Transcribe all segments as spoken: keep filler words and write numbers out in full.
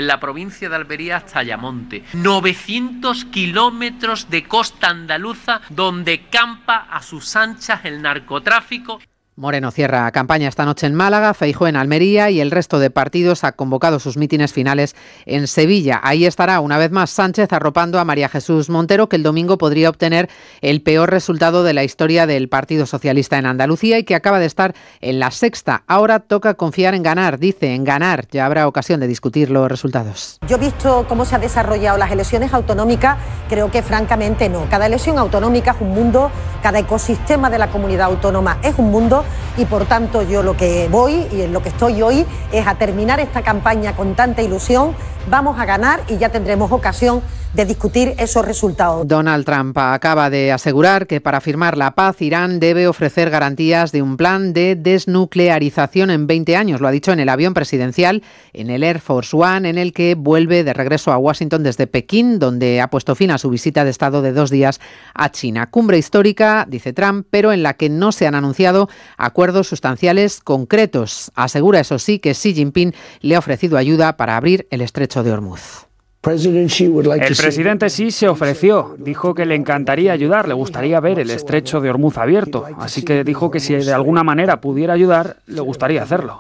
la provincia de Almería hasta Ayamonte. novecientos kilómetros de costa andaluza donde campa a sus anchas el narcotráfico. Moreno cierra campaña esta noche en Málaga, Feijóo en Almería y el resto de partidos ha convocado sus mítines finales en Sevilla. Ahí estará una vez más Sánchez arropando a María Jesús Montero, que el domingo podría obtener el peor resultado de la historia del Partido Socialista en Andalucía y que acaba de estar en la sexta. Ahora toca confiar en ganar, dice, en ganar. Ya habrá ocasión de discutir los resultados. Yo he visto cómo se han desarrollado las elecciones autonómicas, creo que francamente no. Cada elección autonómica es un mundo, cada ecosistema de la comunidad autónoma es un mundo. Y por tanto yo lo que voy y en lo que estoy hoy es a terminar esta campaña con tanta ilusión. Vamos a ganar y ya tendremos ocasión de discutir esos resultados. Donald Trump acaba de asegurar que para firmar la paz Irán debe ofrecer garantías de un plan de desnuclearización en veinte años. Lo ha dicho en el avión presidencial, en el Air Force One, en el que vuelve de regreso a Washington desde Pekín, donde ha puesto fin a su visita de Estado de dos días a China. Cumbre histórica, dice Trump, pero en la que no se han anunciado acuerdos sustanciales concretos. Asegura, eso sí, que Xi Jinping le ha ofrecido ayuda para abrir el estrecho de Hormuz. El presidente Xi se ofreció, dijo que le encantaría ayudar, le gustaría ver el estrecho de Hormuz abierto, así que dijo que si de alguna manera pudiera ayudar, le gustaría hacerlo.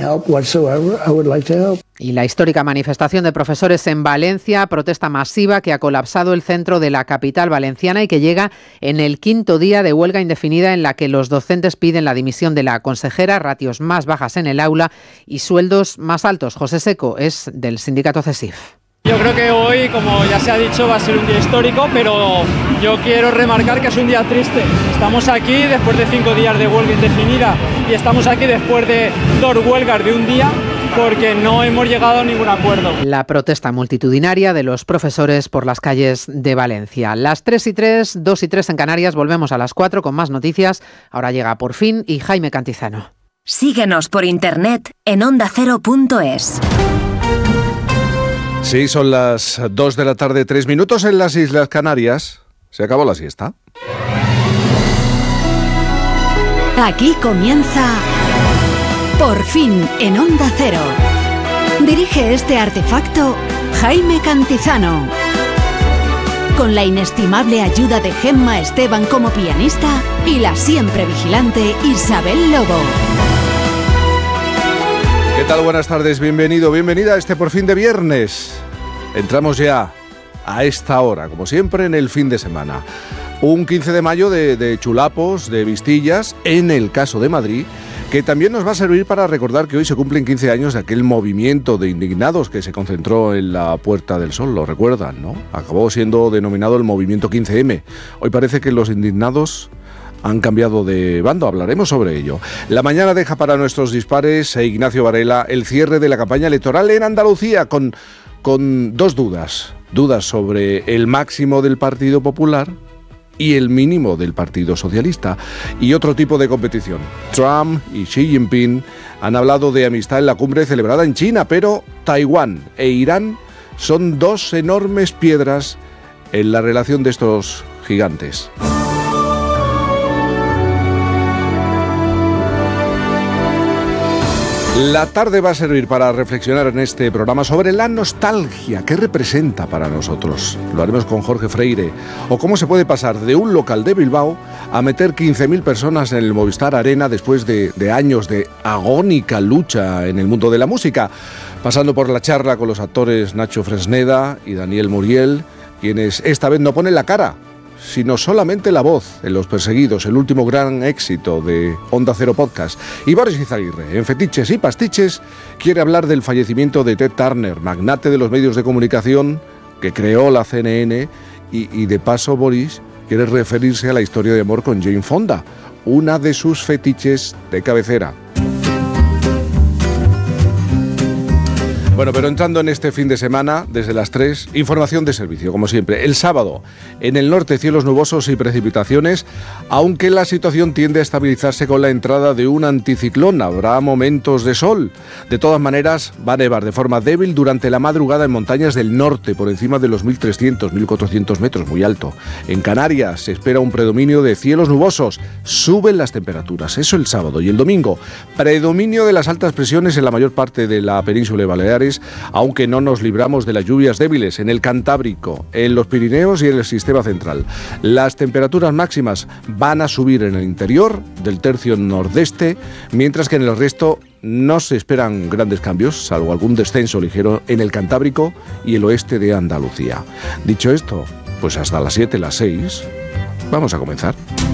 Y la histórica manifestación de profesores en Valencia, protesta masiva que ha colapsado el centro de la capital valenciana y que llega en el quinto día de huelga indefinida en la que los docentes piden la dimisión de la consejera, ratios más bajas en el aula y sueldos más altos. José Seco es del sindicato CESIF. Yo creo que hoy, como ya se ha dicho, va a ser un día histórico, pero yo quiero remarcar que es un día triste. Estamos aquí después de cinco días de huelga indefinida y estamos aquí después de dos huelgas de un día porque no hemos llegado a ningún acuerdo. La protesta multitudinaria de los profesores por las calles de Valencia. Las tres y tres, dos y tres en Canarias, volvemos a las cuatro con más noticias. Ahora llega Por Fin y Jaime Cantizano. Síguenos por internet en onda cero punto es. Sí, son las dos de la tarde, tres minutos en las Islas Canarias. Se acabó la siesta. Aquí comienza Por Fin en Onda Cero. Dirige este artefacto Jaime Cantizano. Con la inestimable ayuda de Gemma Esteban como pianista y la siempre vigilante Isabel Lobo. ¿Qué tal? Buenas tardes, bienvenido, bienvenida a este Por Fin de viernes. Entramos ya a esta hora, como siempre, en el fin de semana. Un quince de mayo de, de chulapos, de vistillas, en el caso de Madrid, que también nos va a servir para recordar que hoy se cumplen quince años de aquel movimiento de indignados que se concentró en la Puerta del Sol, lo recuerdan, ¿no? Acabó siendo denominado el movimiento quince eme. Hoy parece que los indignados han cambiado de bando, hablaremos sobre ello. La mañana deja para nuestros dispares, e Ignacio Varela, el cierre de la campaña electoral en Andalucía con, con dos dudas. Dudas sobre el máximo del Partido Popular y el mínimo del Partido Socialista, y otro tipo de competición. Trump y Xi Jinping han hablado de amistad en la cumbre celebrada en China, pero Taiwán e Irán son dos enormes piedras en la relación de estos gigantes. La tarde va a servir para reflexionar en este programa sobre la nostalgia que representa para nosotros. Lo haremos con Jorge Freire. O cómo se puede pasar de un local de Bilbao a meter quince mil personas en el Movistar Arena después de, de años de agónica lucha en el mundo de la música. Pasando por la charla con los actores Nacho Fresneda y Daniel Muriel, quienes esta vez no ponen la cara, sino solamente la voz en Los Perseguidos, el último gran éxito de Onda Cero Podcast. Y Boris Izaguirre, en Fetiches y Pastiches, quiere hablar del fallecimiento de Ted Turner, magnate de los medios de comunicación que creó la C N N, y, y de paso Boris quiere referirse a la historia de amor con Jane Fonda, una de sus fetiches de cabecera. Bueno, pero entrando en este fin de semana, desde las tres, información de servicio, como siempre. El sábado, en el norte, cielos nubosos y precipitaciones, aunque la situación tiende a estabilizarse con la entrada de un anticiclón. Habrá momentos de sol. De todas maneras, va a nevar de forma débil durante la madrugada en montañas del norte, por encima de los mil trescientos, mil cuatrocientos metros, muy alto. En Canarias se espera un predominio de cielos nubosos. Suben las temperaturas, eso el sábado. Y el domingo, predominio de las altas presiones en la mayor parte de la península de Baleares, temporales, aunque no nos libramos de las lluvias débiles en el Cantábrico, en los Pirineos y en el sistema central. Las temperaturas máximas van a subir en el interior del tercio nordeste, mientras que en el resto no se esperan grandes cambios, salvo algún descenso ligero en el Cantábrico y el oeste de Andalucía. Dicho esto, pues hasta las siete, las seis, vamos a comenzar.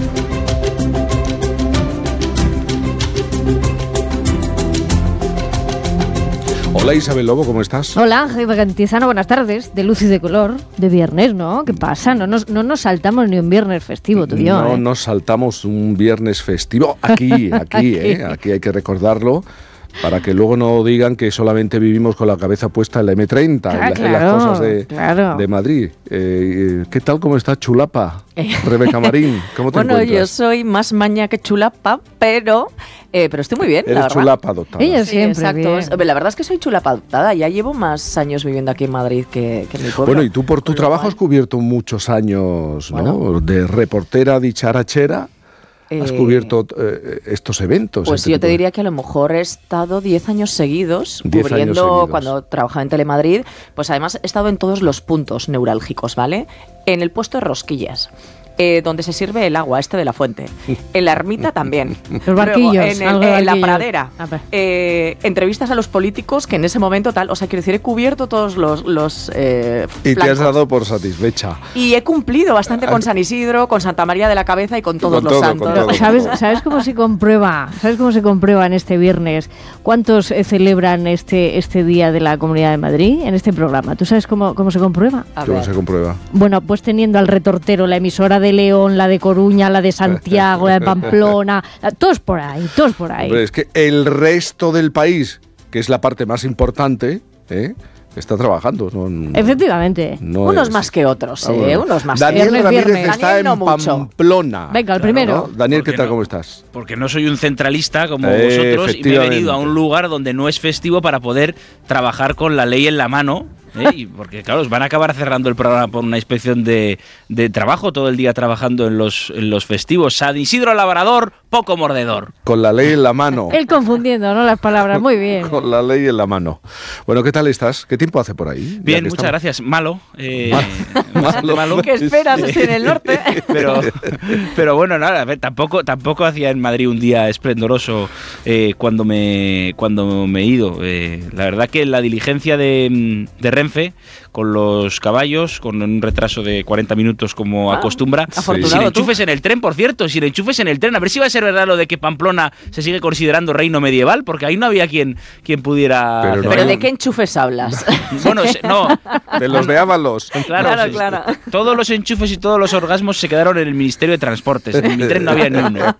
Hola Isabel Lobo, ¿cómo estás? Hola, Jaime Cantizano, buenas tardes. De luz y de color, de viernes, ¿no? ¿Qué pasa? No nos, no nos saltamos ni un viernes festivo, tú y yo. No ¿eh? nos saltamos un viernes festivo aquí, aquí, aquí. ¿eh? Aquí hay que recordarlo, para que luego no digan que solamente vivimos con la cabeza puesta en la eme treinta, claro, en, la, claro, en las cosas de, claro. de Madrid. Eh, ¿Qué tal, cómo está Chulapa? Rebeca Marín, ¿cómo te bueno, encuentras? Bueno, yo soy más maña que chulapa, pero, eh, pero estoy muy bien, Eres la verdad. chulapa adoptada. Ella Sí, siempre exacto. bien. La verdad es que soy chulapa adoptada. Ya llevo más años viviendo aquí en Madrid que, que en mi pueblo. Bueno, y tú por tu Con lo trabajo cual, has cubierto muchos años, ¿no? Bueno. De reportera dicharachera. ¿Has eh, cubierto eh, estos eventos? Pues este yo tipo te de- diría que a lo mejor he estado diez años seguidos diez cubriendo años seguidos. cuando trabajaba en Telemadrid. Pues además he estado en todos los puntos neurálgicos, ¿vale? En el puesto de rosquillas. Eh, donde se sirve el agua, este de la fuente. En la ermita también. Los barquillos, Luego, en, el- algo de en la barquillos. pradera. A ver. Eh, entrevistas a los políticos que en ese momento tal. O sea, quiero decir, he cubierto todos los, los eh, Y te has flancos. dado por satisfecha. Y he cumplido bastante con San Isidro, con Santa María de la Cabeza y con todos Con los todo, santos. con todo. ¿Sabes, ¿Sabes cómo se comprueba? ¿Sabes cómo se comprueba en este viernes? ¿Cuántos eh, celebran este, este Día de la Comunidad de Madrid en este programa? ¿Tú sabes cómo, cómo se comprueba? A ¿Cómo ver. se comprueba? Bueno, pues teniendo al retortero la emisora de León, la de Coruña, la de Santiago, la de Pamplona, la- todos por ahí, todos por ahí. Hombre, es que el resto del país, que es la parte más importante, ¿eh? está trabajando. No, no- Efectivamente. no Unos es- más que otros, Ah, eh, bueno. unos más Daniel Viernes, Ramírez viernes. está Daniel en no mucho. Pamplona. Venga, el Claro, primero. ¿no? Daniel, ¿qué ¿Por qué tal? no? ¿Cómo estás? Porque no soy un centralista como Eh, vosotros y me he efectivamente. venido a un lugar donde no es festivo para poder trabajar con la ley en la mano. ¿eh? Y porque, claro, os van a acabar cerrando el programa por una inspección de, de trabajo todo el día trabajando en los, en los festivos. San Isidro Labrador, poco mordedor. Con la ley en la mano. Él confundiendo, ¿no? Las palabras. Muy bien. Con la ley en la mano. Bueno, ¿qué tal estás? ¿Qué tiempo hace por ahí? Ya Bien, que muchas estamos- gracias. Malo. eh, Malo. bastante malo. ¿Qué esperas? Estoy en el norte. pero, pero bueno, nada, a ver, tampoco, tampoco hacía en Madrid un día esplendoroso eh, cuando, me, cuando me he ido. Eh, la verdad que la diligencia de, de Renfe, con los caballos, con un retraso de cuarenta minutos como Ah, acostumbra, afortunado sin tú. enchufes en el tren, por cierto, sin enchufes en el tren. A ver si va a ser verdad lo de que Pamplona se sigue considerando reino medieval, porque ahí no había quien, quien pudiera... Pero no hacer ¿Pero hay de algo. qué enchufes hablas? Bueno, se- no. De los de Ábalos. Claro, Claro, sí. claro. Todos los enchufes y todos los orgasmos se quedaron en el Ministerio de Transportes. En mi tren no había ni uno.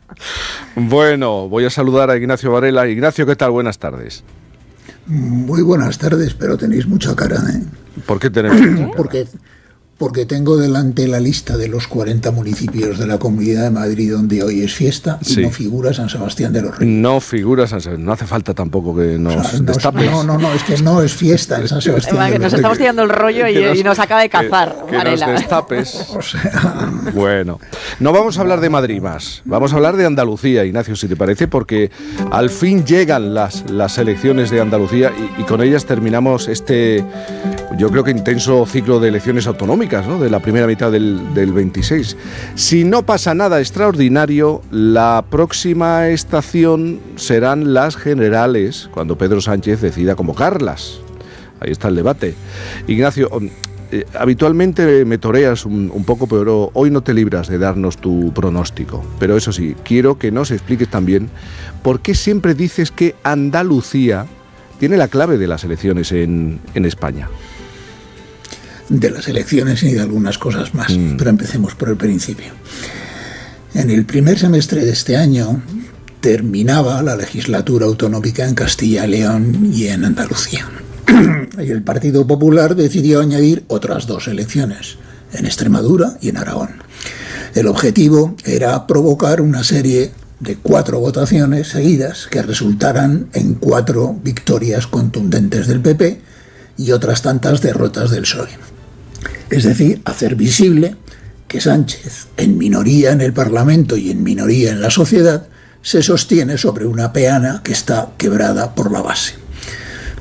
Bueno, voy a saludar a Ignacio Varela. Ignacio, ¿qué tal? Buenas tardes. Muy buenas tardes, pero tenéis mucha cara, ¿eh? ¿Por qué tenemos? Porque, porque tengo delante la lista de los cuarenta municipios de la Comunidad de Madrid donde hoy es fiesta y Sí. no figura San Sebastián de los Reyes. No figuras, no hace falta tampoco que nos O sea, no, destapes. no, no, no, es que no es fiesta en San Sebastián Además, de que los nos Reyes. estamos tirando el rollo y, Que nos- y nos acaba de cazar, Que, que nos Varela. destapes. O sea, Bueno, no vamos a hablar de Madrid más, vamos a hablar de Andalucía, Ignacio, si te parece, porque al fin llegan las, las elecciones de Andalucía y, y con ellas terminamos este, yo creo que intenso ciclo de elecciones autonómicas, ¿no? De la primera mitad del, del veintiséis. Si no pasa nada extraordinario, la próxima estación serán las generales, cuando Pedro Sánchez decida convocarlas. Ahí está el debate. Ignacio, Eh, habitualmente me toreas un, un poco, pero hoy no te libras de darnos tu pronóstico. Pero eso sí, quiero que nos expliques también por qué siempre dices que Andalucía tiene la clave de las elecciones en, en España. de las elecciones y de algunas cosas más, Mm. pero empecemos por el principio. En el primer semestre de este año terminaba la legislatura autonómica en Castilla y León y en Andalucía. Y el Partido Popular decidió añadir otras dos elecciones, en Extremadura y en Aragón. El objetivo era provocar una serie de cuatro votaciones seguidas que resultaran en cuatro victorias contundentes del P P y otras tantas derrotas del P S O E. Es decir, hacer visible que Sánchez, en minoría en el Parlamento y en minoría en la sociedad, se sostiene sobre una peana que está quebrada por la base.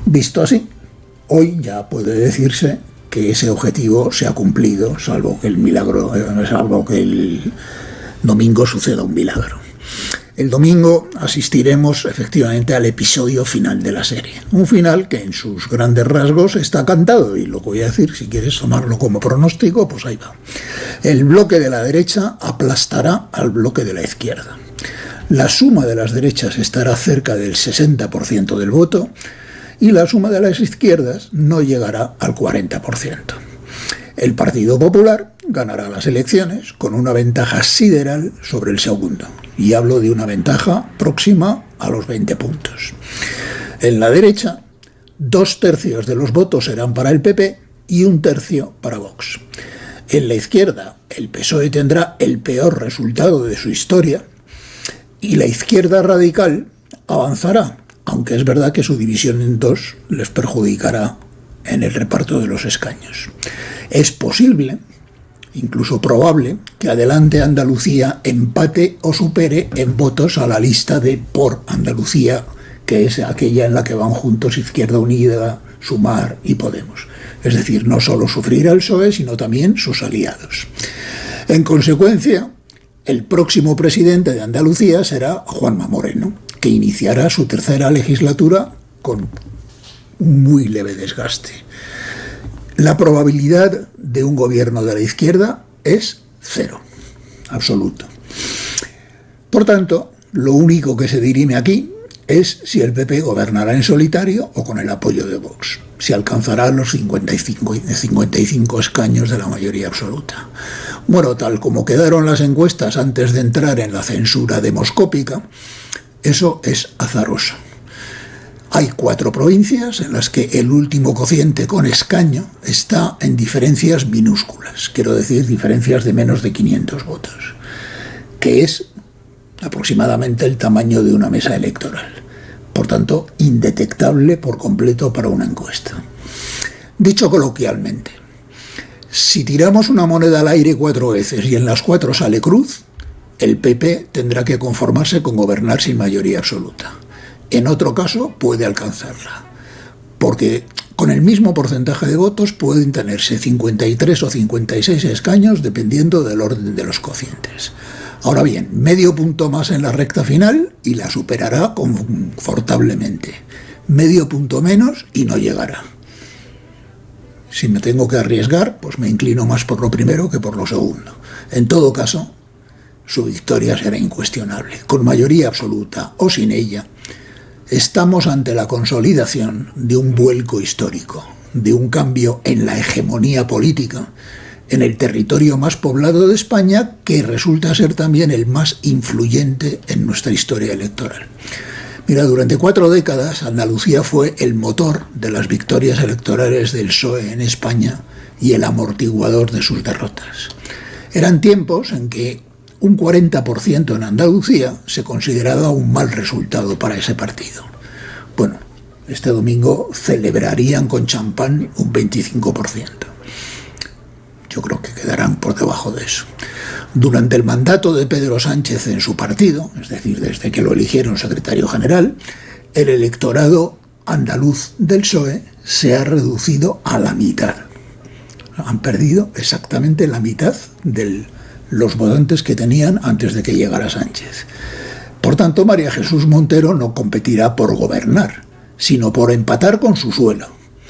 Visto así, hoy ya puede decirse que ese objetivo se ha cumplido, salvo que el milagro, salvo que el domingo suceda un milagro. El domingo asistiremos efectivamente al episodio final de la serie. Un final que en sus grandes rasgos está cantado, y lo voy a decir, si quieres tomarlo como pronóstico, pues ahí va. El bloque de la derecha aplastará al bloque de la izquierda. La suma de las derechas estará cerca del sesenta por ciento del voto y la suma de las izquierdas no llegará al cuarenta por ciento. El Partido Popular ganará las elecciones con una ventaja sideral sobre el segundo, y hablo de una ventaja próxima a los veinte puntos. En la derecha, dos tercios de los votos serán para el P P y un tercio para Vox. En la izquierda, el P S O E tendrá el peor resultado de su historia y la izquierda radical avanzará, aunque es verdad que su división en dos les perjudicará en el reparto de los escaños. Es posible, incluso probable, que Adelante Andalucía empate o supere en votos a la lista de Por Andalucía, que es aquella en la que van juntos Izquierda Unida, Sumar y Podemos. Es decir, no solo sufrirá el P S O E, sino también sus aliados. En consecuencia, el próximo presidente de Andalucía será Juanma Moreno, que iniciará su tercera legislatura con un muy leve desgaste. La probabilidad de un gobierno de la izquierda es cero, absoluto. Por tanto, lo único que se dirime aquí es si el P P gobernará en solitario o con el apoyo de Vox, si alcanzará los cincuenta y cinco, cincuenta y cinco escaños de la mayoría absoluta. Bueno, tal como quedaron las encuestas antes de entrar en la censura demoscópica, eso es azaroso. Hay cuatro provincias en las que el último cociente con escaño está en diferencias minúsculas, quiero decir diferencias de menos de quinientos votos, que es aproximadamente el tamaño de una mesa electoral, por tanto indetectable por completo para una encuesta. Dicho coloquialmente, si tiramos una moneda al aire cuatro veces y en las cuatro sale cruz, el P P tendrá que conformarse con gobernar sin mayoría absoluta. En otro caso puede alcanzarla, porque con el mismo porcentaje de votos pueden tenerse cincuenta y tres o cincuenta y seis escaños dependiendo del orden de los cocientes. Ahora bien, medio punto más en la recta final y la superará confortablemente. Medio punto menos y no llegará. Si me tengo que arriesgar, pues me inclino más por lo primero que por lo segundo. En todo caso, su victoria será incuestionable. Con mayoría absoluta o sin ella, estamos ante la consolidación de un vuelco histórico, de un cambio en la hegemonía política, en el territorio más poblado de España, que resulta ser también el más influyente en nuestra historia electoral. Mira, durante cuatro décadas Andalucía fue el motor de las victorias electorales del P S O E en España y el amortiguador de sus derrotas. Eran tiempos en que un cuarenta por ciento en Andalucía se consideraba un mal resultado para ese partido. Bueno, este domingo celebrarían con champán un veinticinco por ciento. Yo creo que quedarán por debajo de eso. Durante el mandato de Pedro Sánchez en su partido, es decir, desde que lo eligieron secretario general, el electorado andaluz del P S O E se ha reducido a la mitad. Han perdido exactamente la mitad de los votantes que tenían antes de que llegara Sánchez. Por tanto, María Jesús Montero no competirá por gobernar, sino por empatar con su suelo.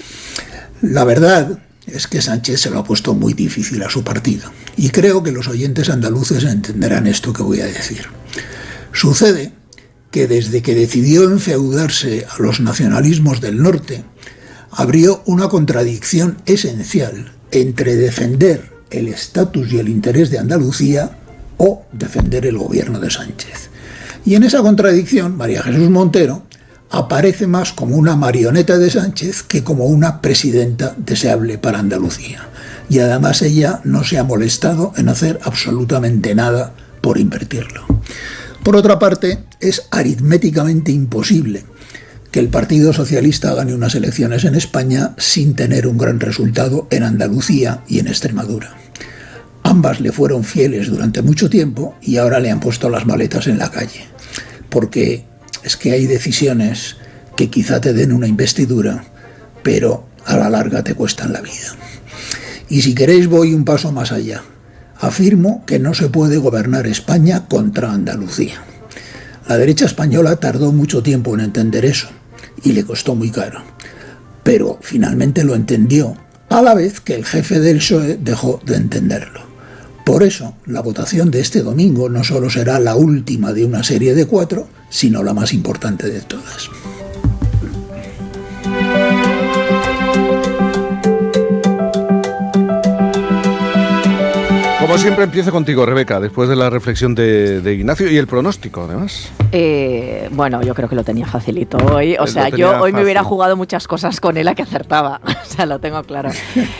La verdad es que Sánchez se lo ha puesto muy difícil a su partido, y creo que los oyentes andaluces entenderán esto que voy a decir. Sucede que desde que decidió enfeudarse a los nacionalismos del norte, abrió una contradicción esencial entre defender el estatus y el interés de Andalucía o defender el gobierno de Sánchez. Y en esa contradicción, María Jesús Montero aparece más como una marioneta de Sánchez que como una presidenta deseable para Andalucía. Y además ella no se ha molestado en hacer absolutamente nada por invertirlo. Por otra parte, es aritméticamente imposible que el Partido Socialista gane unas elecciones en España sin tener un gran resultado en Andalucía y en Extremadura. Ambas le fueron fieles durante mucho tiempo y ahora le han puesto las maletas en la calle, porque es que hay decisiones que quizá te den una investidura, pero a la larga te cuestan la vida. Y si queréis voy un paso más allá. Afirmo que no se puede gobernar España contra Andalucía. La derecha española tardó mucho tiempo en entender eso y le costó muy caro, pero finalmente lo entendió, a la vez que el jefe del P S O E dejó de entenderlo. Por eso, la votación de este domingo no solo será la última de una serie de cuatro, sino la más importante de todas. Como siempre, empiezo contigo, Rebeca, después de la reflexión de, de Ignacio y el pronóstico, además. Eh, bueno, yo creo que lo tenía facilito hoy. O sea, yo hoy fácil. me hubiera jugado muchas cosas con él a que acertaba. O sea, lo tengo claro.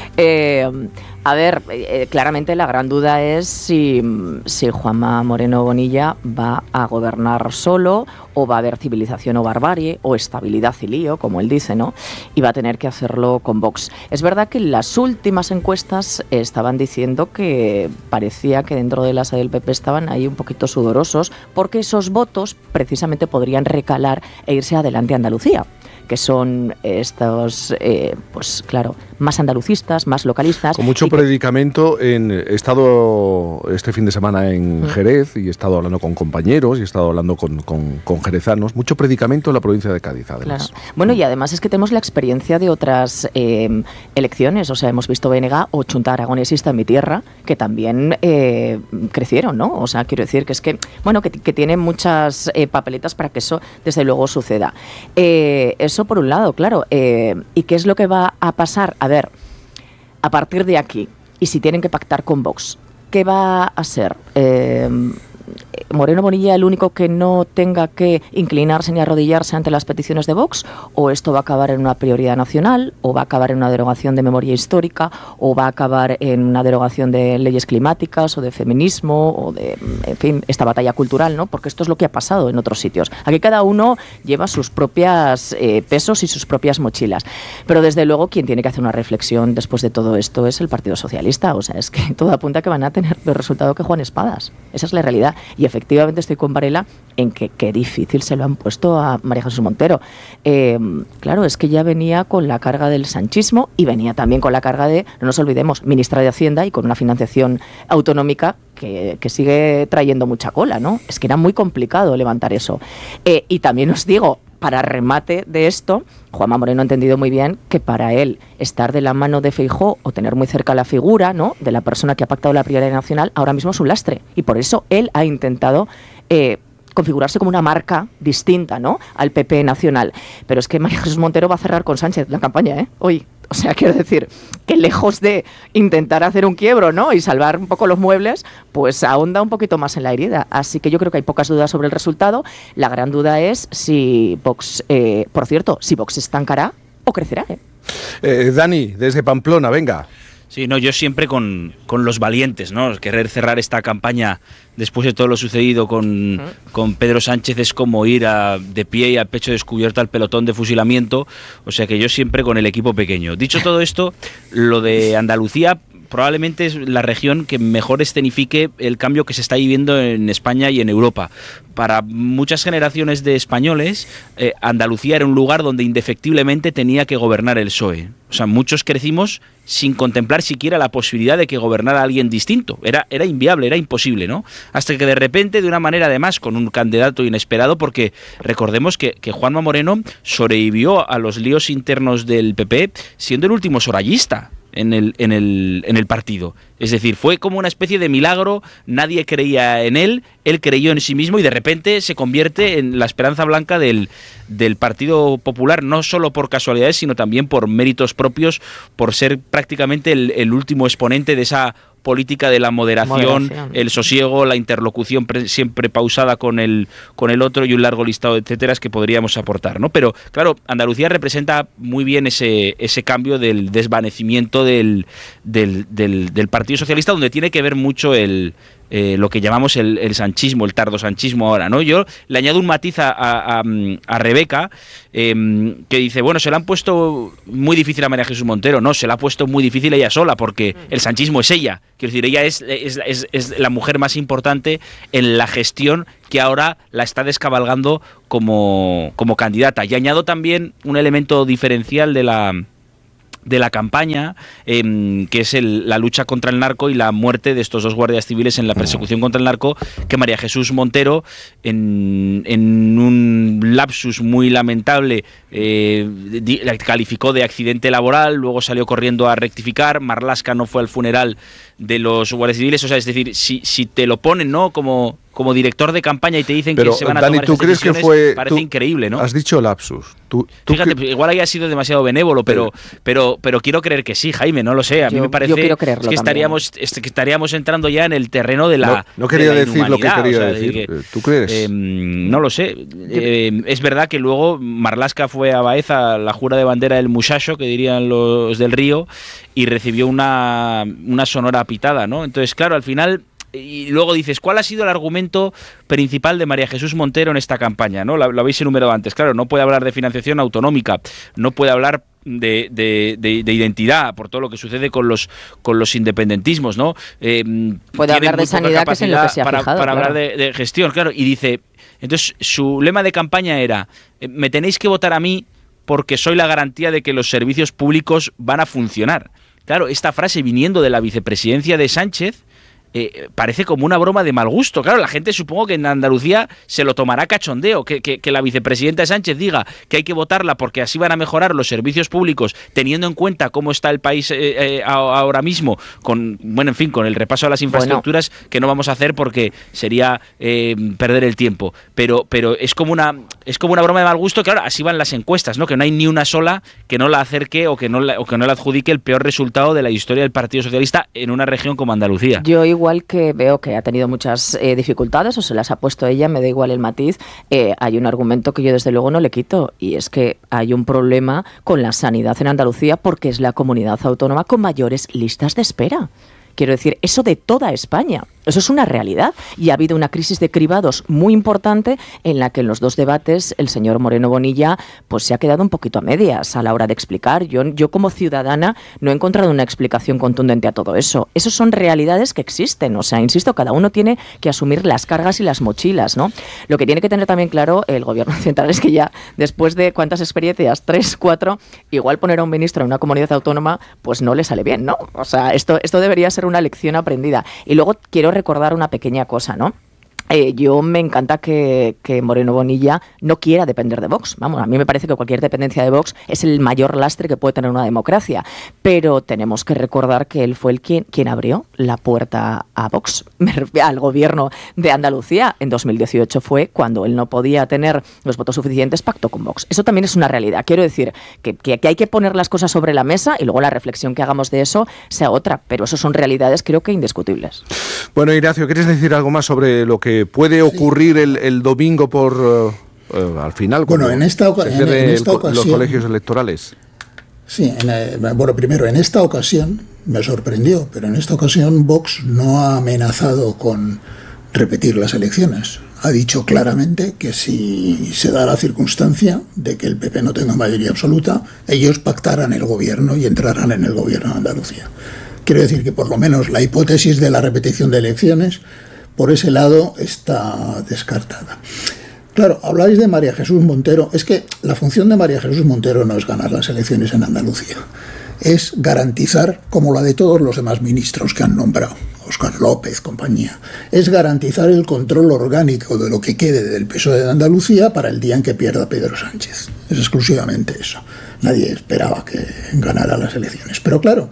eh, a ver, eh, claramente la gran duda es si, si Juanma Moreno Bonilla va a gobernar solo o va a haber civilización o barbarie o estabilidad y lío, como él dice, ¿no? Y va a tener que hacerlo con Vox. Es verdad que las últimas encuestas estaban diciendo que parecía que dentro de la sede del P P estaban ahí un poquito sudorosos porque esos votos precisamente podrían recalar e irse adelante a Andalucía, que son estos, eh, pues claro, más andalucistas, más localistas. Con mucho predicamento. En, he estado este fin de semana en mm. Jerez y he estado hablando con compañeros y he estado hablando con, con, con jerezanos. Mucho predicamento en la provincia de Cádiz, además. Claro. Bueno, y además es que tenemos la experiencia de otras eh, elecciones. O sea, hemos visto B N G o Chunta Aragonesista en mi tierra, que también eh, crecieron, ¿no? O sea, quiero decir que es que, bueno, que, que tienen muchas eh, papeletas para que eso, desde luego, suceda. Eh, eso por un lado, claro. Eh, ¿Y qué es lo que va a pasar? A ver, a partir de aquí, y si tienen que pactar con Vox, ¿qué va a ser? Eh, ¿Moreno Bonilla el único que no tenga que inclinarse ni arrodillarse ante las peticiones de Vox? ¿O esto va a acabar en una prioridad nacional? ¿O va a acabar en una derogación de memoria histórica? ¿O va a acabar en una derogación de leyes climáticas o de feminismo? O de, en fin, esta batalla cultural, ¿no? Porque esto es lo que ha pasado en otros sitios. Aquí cada uno lleva sus propios eh, pesos y sus propias mochilas. Pero desde luego quien tiene que hacer una reflexión después de todo esto es el Partido Socialista. O sea, es que todo apunta a que van a tener el resultado que Juan Espadas. Esa es la realidad. Y efectivamente estoy con Varela en que qué difícil se lo han puesto a María Jesús Montero. Eh, claro, es que ya venía con la carga del sanchismo y venía también con la carga de, no nos olvidemos, ministra de Hacienda y con una financiación autonómica que, que sigue trayendo mucha cola, ¿no? Es que era muy complicado levantar eso. Eh, y también os digo, para remate de esto, Juanma Moreno ha entendido muy bien que para él estar de la mano de Feijóo o tener muy cerca la figura, ¿no?, de la persona que ha pactado la prioridad nacional, ahora mismo es un lastre. Y por eso él ha intentado eh, configurarse como una marca distinta, ¿no?, al P P nacional. Pero es que María Jesús Montero va a cerrar con Sánchez la campaña, ¿eh?, hoy. O sea, quiero decir que lejos de intentar hacer un quiebro, ¿no?, y salvar un poco los muebles, pues ahonda un poquito más en la herida. Así que yo creo que hay pocas dudas sobre el resultado. La gran duda es si Vox, eh, por cierto, si Vox se estancará o crecerá, ¿eh? Eh, Dani, desde Pamplona, venga. Sí, no, yo siempre con, con los valientes, ¿no? Querer cerrar esta campaña después de todo lo sucedido con, uh-huh. con Pedro Sánchez es como ir a, de pie y a pecho descubierto al pelotón de fusilamiento, o sea que yo siempre con el equipo pequeño. Dicho todo esto, lo de Andalucía probablemente es la región que mejor escenifique el cambio que se está viviendo en España y en Europa. Para muchas generaciones de españoles, eh, Andalucía era un lugar donde indefectiblemente tenía que gobernar el P S O E. O sea, muchos crecimos sin contemplar siquiera la posibilidad de que gobernara alguien distinto. Era, era inviable, era imposible, ¿no? Hasta que de repente, de una manera además, con un candidato inesperado, porque recordemos que, que Juanma Moreno sobrevivió a los líos internos del P P siendo el último sorayista en el, en el, en el partido. Es decir, fue como una especie de milagro, nadie creía en él, él creyó en sí mismo y de repente se convierte en la esperanza blanca del, del Partido Popular, no solo por casualidades, sino también por méritos propios, por ser prácticamente el, el último exponente de esa política de la moderación, moderación, el sosiego, la interlocución pre- siempre pausada con el, con el otro y un largo listado de etcéteras que podríamos aportar, ¿no? Pero, claro, Andalucía representa muy bien ese, ese cambio del desvanecimiento del, del, del, del Partido Socialista, donde tiene que ver mucho el, eh, lo que llamamos el, el sanchismo, el tardosanchismo ahora, ¿no? Yo le añado un matiz a, a, a Rebeca, eh, que dice, bueno, se le han puesto muy difícil a María Jesús Montero. No, se la ha puesto muy difícil ella sola, porque el sanchismo es ella. Quiero decir, ella es, es, es, es la mujer más importante en la gestión que ahora la está descabalgando como, como candidata. Y añado también un elemento diferencial de la... de la campaña, eh, que es el, la lucha contra el narco y la muerte de estos dos guardias civiles en la persecución contra el narco, que María Jesús Montero, en, en un lapsus muy lamentable, eh, di, la calificó de accidente laboral, luego salió corriendo a rectificar. Marlaska no fue al funeral de los guardias civiles, o sea, es decir, si, si te lo ponen, ¿no?, como, como director de campaña y te dicen Pero, que se van a Dani, tomar ¿tú estas crees que decisiones, fue, parece tú increíble, ¿no? Has dicho lapsus. Tú, tú Fíjate, que... igual haya sido demasiado benévolo, pero, pero, pero quiero creer que sí, Jaime, no lo sé. A mí yo, me parece yo que es que estaríamos, es que estaríamos entrando ya en el terreno de la No, no quería de la decir lo que quería o sea, decir. de que, ¿Tú crees? Eh, no lo sé. Eh, es verdad que luego Marlaska fue a Baeza, la jura de bandera del muchacho, que dirían los del Río, y recibió una, una sonora pitada, ¿no? Entonces, claro, al final... Y luego dices, ¿cuál ha sido el argumento principal de María Jesús Montero en esta campaña? ¿No? Lo, lo habéis enumerado antes. Claro, no puede hablar de financiación autonómica, no puede hablar de, de, de, de identidad por todo lo que sucede con los con los independentismos, ¿no? Eh, puede hablar de sanidad, que es en lo que se ha para, fijado, para claro. hablar de, de gestión, claro. Y dice, entonces su lema de campaña era, me tenéis que votar a mí porque soy la garantía de que los servicios públicos van a funcionar. Claro, esta frase viniendo de la vicepresidencia de Sánchez, Eh, parece como una broma de mal gusto. Claro, la gente supongo que en Andalucía se lo tomará cachondeo, que, que, que la vicepresidenta Sánchez diga que hay que votarla porque así van a mejorar los servicios públicos, teniendo en cuenta cómo está el país eh, eh, ahora mismo, con, bueno, en fin, con el repaso a las infraestructuras, bueno, que no vamos a hacer porque sería eh, perder el tiempo. Pero, pero es como una es como una broma de mal gusto, que ahora así van las encuestas, ¿no? Que no hay ni una sola que no la acerque o que no la, o que no la adjudique el peor resultado de la historia del Partido Socialista en una región como Andalucía. Yo igual que veo que ha tenido muchas eh, dificultades o se las ha puesto ella, me da igual el matiz, eh, hay un argumento que yo desde luego no le quito, y es que hay un problema con la sanidad en Andalucía porque es la comunidad autónoma con mayores listas de espera. Quiero decir, eso de toda España. Eso es una realidad. Y ha habido una crisis de cribados muy importante en la que en los dos debates el señor Moreno Bonilla pues se ha quedado un poquito a medias a la hora de explicar. Yo, yo como ciudadana no he encontrado una explicación contundente a todo eso. Esas son realidades que existen. O sea, insisto, cada uno tiene que asumir las cargas y las mochilas, ¿no? Lo que tiene que tener también claro el gobierno central es que ya después de cuántas experiencias, tres, cuatro, igual poner a un ministro en una comunidad autónoma pues no le sale bien, ¿no? O sea, esto, esto debería ser una lección aprendida. Y luego quiero recordar una pequeña cosa, ¿no? Eh, yo me encanta que, que Moreno Bonilla no quiera depender de Vox. Vamos, a mí me parece que cualquier dependencia de Vox es el mayor lastre que puede tener una democracia. Pero tenemos que recordar que él fue el quien, quien abrió la puerta a Vox, al gobierno de Andalucía. En dos mil dieciocho fue cuando él no podía tener los votos suficientes, pactó con Vox. Eso también es una realidad. Quiero decir que, que, que hay que poner las cosas sobre la mesa y luego la reflexión que hagamos de eso sea otra. Pero eso son realidades creo que indiscutibles. Bueno, Ignacio, ¿quieres decir algo más sobre lo que puede ocurrir sí. el, el domingo por uh, uh, al final bueno en esta, oca- en, en esta el, ocasión los colegios electorales? Sí, en, eh, bueno, primero en esta ocasión me sorprendió, pero en esta ocasión Vox no ha amenazado con repetir las elecciones. Ha dicho claramente que si se da la circunstancia de que el P P no tenga mayoría absoluta, ellos pactarán el gobierno y entrarán en el gobierno de Andalucía. Quiero decir que por lo menos la hipótesis de la repetición de elecciones por ese lado está descartada. Claro, habláis de María Jesús Montero. Es que la función de María Jesús Montero no es ganar las elecciones en Andalucía. Es garantizar, como la de todos los demás ministros que han nombrado, Óscar López, compañía, es garantizar el control orgánico de lo que quede del P S O E de Andalucía para el día en que pierda Pedro Sánchez. Es exclusivamente eso. Nadie esperaba que ganara las elecciones. Pero claro,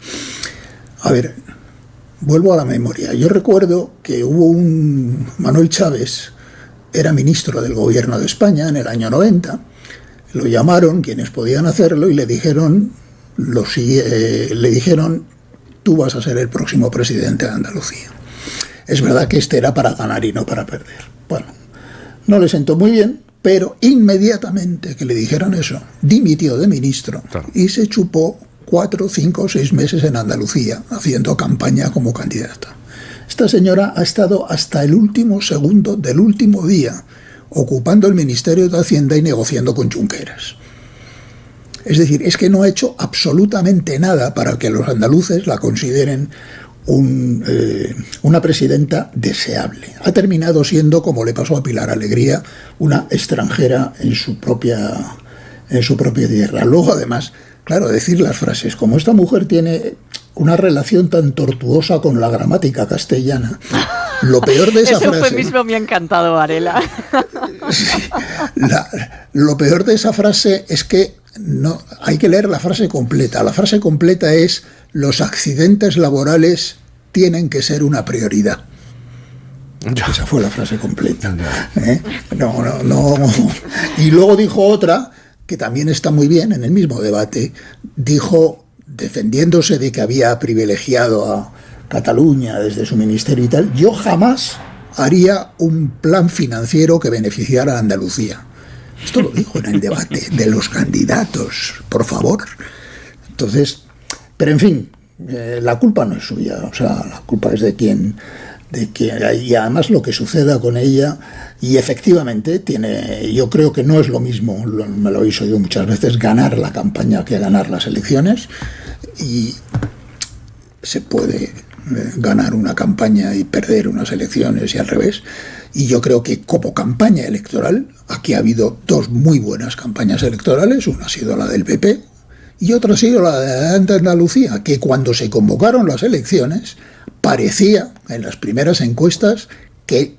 a ver... Vuelvo a la memoria. Yo recuerdo que hubo un... Manuel Chávez era ministro del gobierno de España en el año noventa. Lo llamaron quienes podían hacerlo y le dijeron, lo, eh, le dijeron, tú vas a ser el próximo presidente de Andalucía. Es verdad que este era para ganar y no para perder. Bueno, no le sentó muy bien, pero inmediatamente que le dijeron eso, dimitió de ministro claro. y se chupó cuatro, cinco o seis meses en Andalucía haciendo campaña como candidata. Esta señora ha estado hasta el último segundo del último día ocupando el Ministerio de Hacienda y negociando con Junqueras. Es decir, es que no ha hecho absolutamente nada para que los andaluces la consideren un, eh, una presidenta deseable. Ha terminado siendo, como le pasó a Pilar Alegría, una extranjera en su propia, en su propia tierra. Luego, además, claro, decir las frases, como esta mujer tiene una relación tan tortuosa con la gramática castellana, lo peor de esa Ese frase... Ese mismo me ha encantado, Varela. La, lo peor de esa frase es que no, hay que leer la frase completa. La frase completa es: los accidentes laborales tienen que ser una prioridad. Esa fue la frase completa. ¿Eh? No, no, no. Y luego dijo otra, que también está muy bien en el mismo debate. Dijo, defendiéndose de que había privilegiado a Cataluña desde su ministerio y tal: yo jamás haría un plan financiero que beneficiara a Andalucía. Esto lo dijo en el debate de los candidatos, por favor. Entonces, pero en fin, eh, la culpa no es suya, o sea, la culpa es de quien, de quien, y además lo que suceda con ella, y efectivamente tiene, yo creo que no es lo mismo, lo, me lo he oído muchas veces, ganar la campaña que ganar las elecciones, y se puede ganar una campaña y perder unas elecciones y al revés. Y yo creo que como campaña electoral, aquí ha habido dos muy buenas campañas electorales. Una ha sido la del P P y otra ha sido la de Andalucía, que cuando se convocaron las elecciones parecía en las primeras encuestas que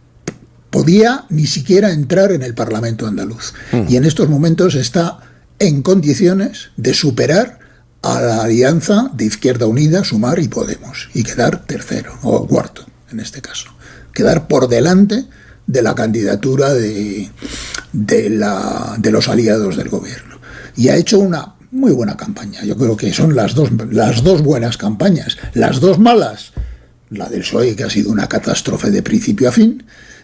podía ni siquiera entrar en el Parlamento andaluz. Mm. Y en estos momentos está en condiciones de superar a la alianza de Izquierda Unida, Sumar y Podemos, y quedar tercero, o cuarto en este caso, quedar por delante de la candidatura de, de, la, de los aliados del gobierno. Y ha hecho una muy buena campaña. Yo creo que son las dos, las dos buenas campañas. Las dos malas, la del P S O E, que ha sido una catástrofe de principio a fin,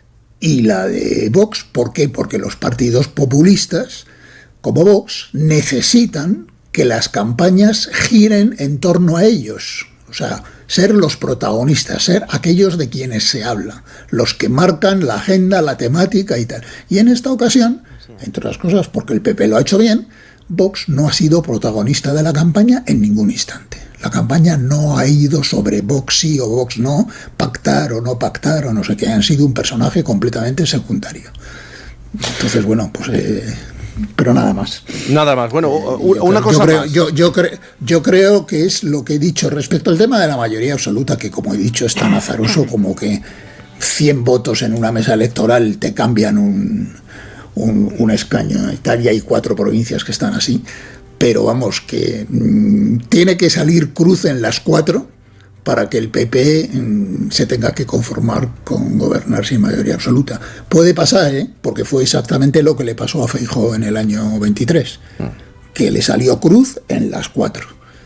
y la de Vox. ¿Por qué? Porque los partidos populistas, como Vox, necesitan que las campañas giren en torno a ellos. O sea, ser los protagonistas, ser aquellos de quienes se habla, los que marcan la agenda, la temática y tal. Y en esta ocasión, entre otras cosas, porque el P P lo ha hecho bien, Vox no ha sido protagonista de la campaña en ningún instante. La campaña no ha ido sobre Vox sí o Vox no, pactar o no pactar o no sé qué. Han sido un personaje completamente secundario. Entonces, bueno, pues... Eh, pero nada más. Nada más. Bueno, eh, una yo cosa creo, más. Yo, yo, cre, yo creo que es lo que he dicho respecto al tema de la mayoría absoluta, que como he dicho es tan azaroso como que cien votos en una mesa electoral te cambian un, un, un escaño. En Italia hay cuatro provincias que están así, pero vamos, que mmm, tiene que salir cruz en las cuatro para que el P P mmm, se tenga que conformar con gobernar sin mayoría absoluta. Puede pasar, ¿eh? Porque fue exactamente lo que le pasó a Feijóo en el año veintitrés, que le salió cruz en las cuatro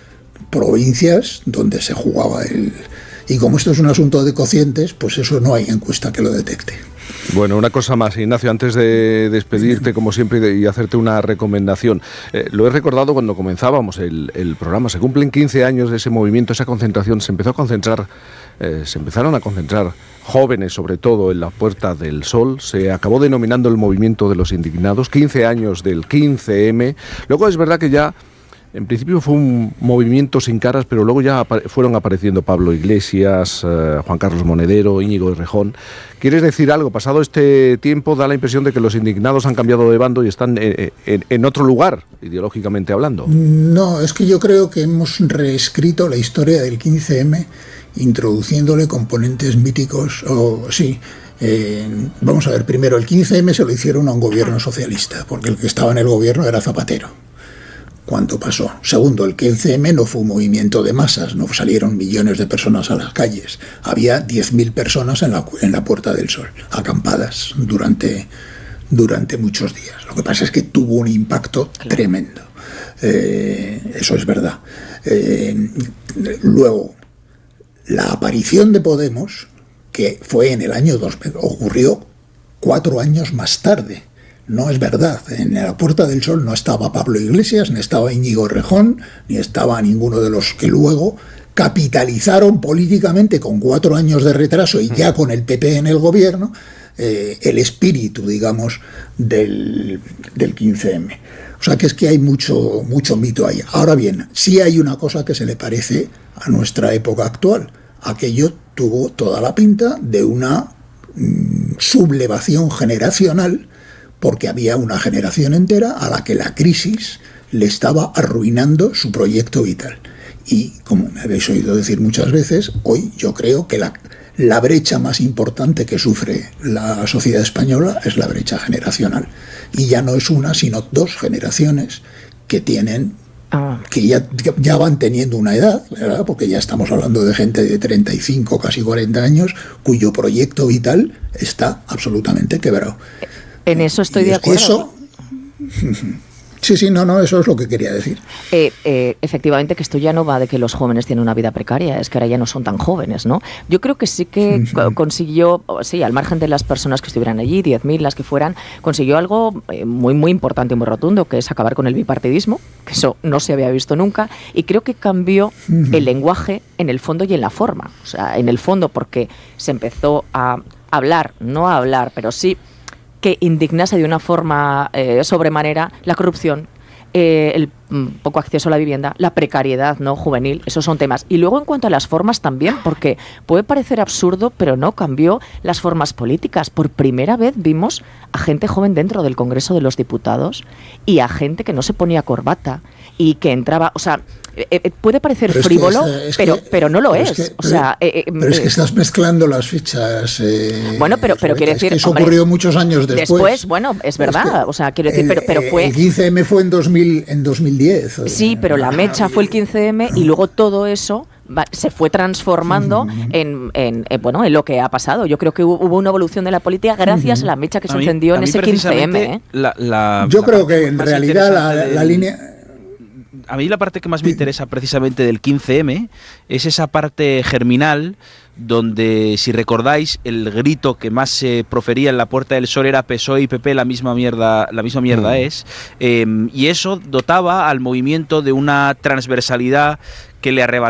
provincias donde se jugaba el... Y como esto es un asunto de cocientes, pues eso no hay encuesta que lo detecte. Bueno, una cosa más, Ignacio, antes de despedirte, como siempre, y hacerte una recomendación. Eh, lo he recordado cuando comenzábamos el, el programa. Se cumplen quince años de ese movimiento, esa concentración. Se empezó a concentrar, eh, se empezaron a concentrar jóvenes, sobre todo, en la Puerta del Sol. Se acabó denominando el movimiento de los indignados. quince años del quince eme. Luego es verdad que ya... En principio fue un movimiento sin caras, pero luego ya apa- fueron apareciendo Pablo Iglesias, eh, Juan Carlos Monedero, Íñigo Errejón. ¿Quieres decir algo? Pasado este tiempo da la impresión de que los indignados han cambiado de bando y están en, en, en otro lugar, ideológicamente hablando. No, es que yo creo que hemos reescrito la historia del quince eme introduciéndole componentes míticos, o sí... Eh, vamos a ver, primero, el quince eme se lo hicieron a un gobierno socialista, porque el que estaba en el gobierno era Zapatero cuando pasó. Segundo, el quince eme no fue un movimiento de masas, no salieron millones de personas a las calles. Había diez mil personas en la, en la Puerta del Sol, acampadas durante, durante muchos días. Lo que pasa es que tuvo un impacto tremendo. Eh, eso es verdad. Eh, luego, la aparición de Podemos, que fue en el año dos mil, ocurrió cuatro años más tarde. No es verdad. En la Puerta del Sol no estaba Pablo Iglesias, ni estaba Íñigo Errejón, ni estaba ninguno de los que luego capitalizaron políticamente con cuatro años de retraso y ya con el P P en el gobierno eh, el espíritu, digamos, del, del quince eme. O sea que es que hay mucho, mucho mito ahí. Ahora bien, sí hay una cosa que se le parece a nuestra época actual. Aquello tuvo toda la pinta de una mm, sublevación generacional, porque había una generación entera a la que la crisis le estaba arruinando su proyecto vital. Y, como me habéis oído decir muchas veces, hoy yo creo que la, la brecha más importante que sufre la sociedad española es la brecha generacional. Y ya no es una, sino dos generaciones que tienen, ah. que ya, ya van teniendo una edad, ¿verdad? Porque ya estamos hablando de gente de treinta y cinco, casi cuarenta años, cuyo proyecto vital está absolutamente quebrado. En eso estoy y de acuerdo. Eso, sí, sí, no, no, eso es lo que quería decir. Eh, eh, efectivamente, que esto ya no va de que los jóvenes tienen una vida precaria, es que ahora ya no son tan jóvenes, ¿no? Yo creo que sí que uh-huh. consiguió, sí, al margen de las personas que estuvieran allí, diez mil, las que fueran, consiguió algo eh, muy, muy importante y muy rotundo, que es acabar con el bipartidismo, que eso no se había visto nunca, y creo que cambió uh-huh. el lenguaje en el fondo y en la forma. O sea, en el fondo porque se empezó a hablar, no a hablar, pero sí que indignase de una forma eh, sobremanera la corrupción, eh, el mm, poco acceso a la vivienda, la precariedad no juvenil, esos son temas. Y luego en cuanto a las formas también, porque puede parecer absurdo, pero no, cambió las formas políticas. Por primera vez vimos a gente joven dentro del Congreso de los Diputados y a gente que no se ponía corbata y que entraba, o sea, eh, eh, puede parecer pero frívolo, es que, es pero, que, pero no lo pero es. es que, o pero, sea, eh, pero es que estás mezclando las fichas. Eh, bueno, pero, pero quiero decir, es que eso hombre, ocurrió muchos años después. Después, bueno, es verdad, es que, o sea, quiero decir, pero, pero fue. El quince eme fue en dos mil, en dos mil diez. Sí, pero la mecha fue el quince eme y luego todo eso se fue transformando uh-huh. en, en, en bueno en lo que ha pasado. Yo creo que hubo una evolución de la política gracias uh-huh. a la mecha que a se mí, encendió en ese quince eme. ¿eh? La, la, Yo la creo que en realidad la, del... la línea... A mí la parte que más me interesa precisamente del quince eme es esa parte germinal donde, si recordáis, el grito que más se profería en la Puerta del Sol era P S O E y P P, la misma mierda, la misma mierda mm. es, eh, y eso dotaba al movimiento de una transversalidad que le arrebataba